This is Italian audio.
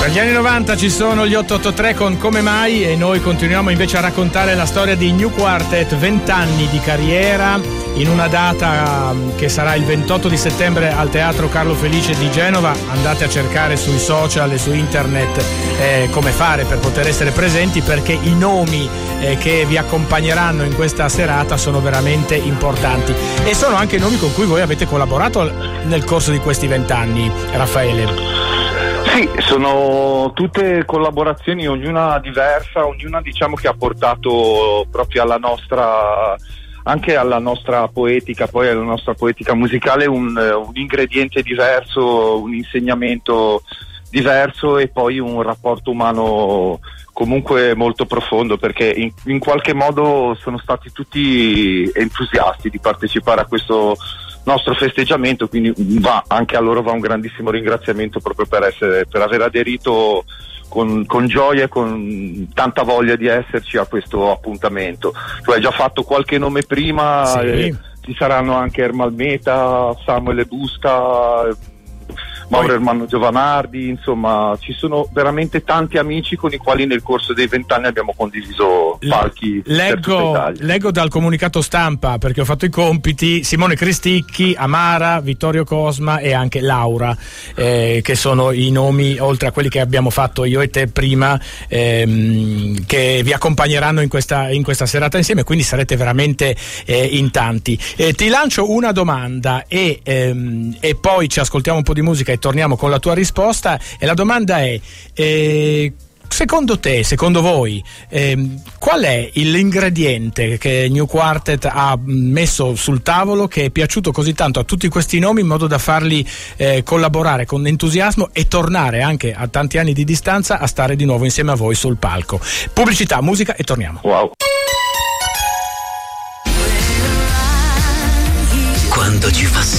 Dagli anni 90 ci sono gli 883 con Come Mai e noi continuiamo invece a raccontare la storia di New Quartet, 20 anni di carriera in una data che sarà il 28 di settembre al Teatro Carlo Felice di Genova. Andate a cercare sui social e su internet come fare per poter essere presenti, perché i nomi che vi accompagneranno in questa serata sono veramente importanti e sono anche nomi con cui voi avete collaborato nel corso di questi 20 anni, Raffaele. Sì, sono tutte collaborazioni, ognuna diversa, ognuna diciamo che ha portato proprio alla nostra, anche alla nostra poetica, poi alla nostra poetica musicale un ingrediente diverso, un insegnamento diverso e poi un rapporto umano comunque molto profondo, perché in qualche modo sono stati tutti entusiasti di partecipare a questo nostro festeggiamento, quindi anche a loro va un grandissimo ringraziamento proprio per aver aderito con gioia e con tanta voglia di esserci a questo appuntamento. Tu hai già fatto qualche nome prima, sì. Ci saranno anche Ermal Meta, Samuele Busca, Mauro Ermanno Giovanardi, insomma ci sono veramente tanti amici con i quali nel corso dei 20 anni abbiamo condiviso palchi per tutta Italia. Leggo dal comunicato stampa, perché ho fatto i compiti, Simone Cristicchi, Amara, Vittorio Cosma e anche Laura, che sono i nomi, oltre a quelli che abbiamo fatto io e te prima, che vi accompagneranno in questa serata insieme, quindi sarete veramente in tanti. Ti lancio una domanda e poi ci ascoltiamo un po' di musica e torniamo con la tua risposta, e la domanda è secondo te, secondo voi, qual è l'ingrediente che New Quartet ha messo sul tavolo che è piaciuto così tanto a tutti questi nomi in modo da farli collaborare con entusiasmo e tornare anche a tanti anni di distanza a stare di nuovo insieme a voi sul palco? Pubblicità, musica e torniamo. Wow. Quando ci fa